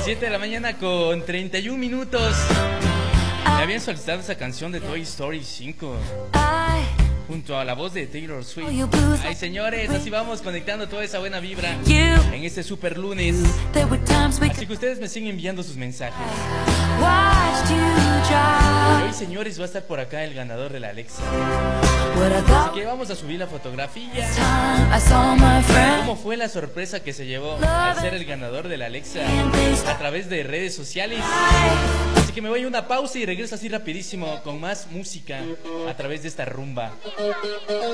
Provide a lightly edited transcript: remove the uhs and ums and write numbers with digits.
7 de la mañana con 31 minutos. Me habían solicitado esa canción de Toy Story 5 junto a la voz de Taylor Swift. Ay, señores, así vamos conectando toda esa buena vibra en este super lunes. Así que ustedes me siguen enviando sus mensajes. Y hoy, señores, va a estar por acá el ganador de la Alexa. Así que vamos a subir la fotografía. ¿Cómo fue la sorpresa que se llevó al ser el ganador de la Alexa a través de redes sociales? Así que me voy a una pausa y regreso así rapidísimo con más música a través de esta rumba.